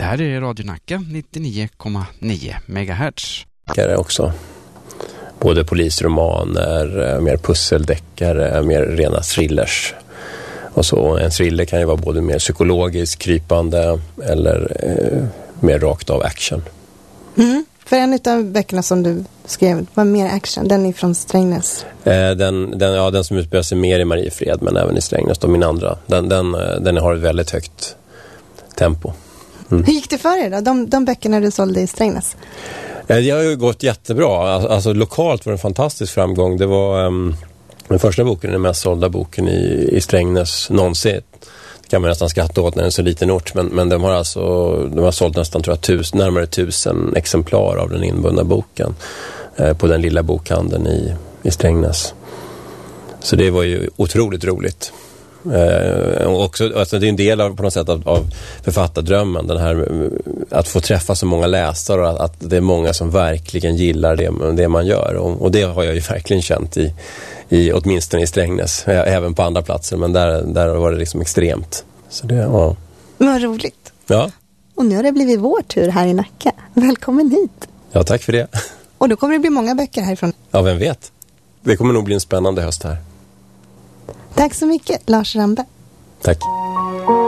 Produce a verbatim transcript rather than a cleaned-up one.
här är Radio Nacka nittionio komma nio megahertz. Det är också både polisromaner, mer pusseldeckare, mer rena thrillers. Och så en thriller kan ju vara både mer psykologiskt krypande eller eh, mer rakt av action. Mm. För en av böckerna som du skrev var mer action. Den är från Strängnäs. Eh, den, den, ja, den som utspelar sig mer i Mariefred men även i Strängnäs. Då min andra. Den, den, den har ett väldigt högt tempo. Mm. Hur gick det för er då? De, de böckerna du sålde i Strängnäs? Eh, det har ju gått jättebra. Alltså, alltså lokalt var det en fantastisk framgång. Det var um, den första boken, den mest sålda boken i, i Strängnäs någonsin. Kan man nästan skratta åt när det är en så liten ort, men, men de har alltså de har sålt nästan tror jag, tus, närmare tusen exemplar av den inbundna boken eh, på den lilla bokhandeln i, i Strängnäs. Så det var ju otroligt roligt. Eh, och också, alltså det är en del av, på något sätt av, av författardrömmen, den här, att få träffa så många läsare och att, att det är många som verkligen gillar det, det man gör. Och, och det har jag ju verkligen känt i I, åtminstone i Strängnäs, även på andra platser, men där, där var det liksom extremt. Så det, ja. Men vad roligt. Ja. Och nu har det blivit vår tur här i Nacka. Välkommen hit. Ja, tack för det. Och då kommer det bli många böcker härifrån. Ja, vem vet. Det kommer nog bli en spännande höst här. Tack så mycket, Lars Ramberg. Tack.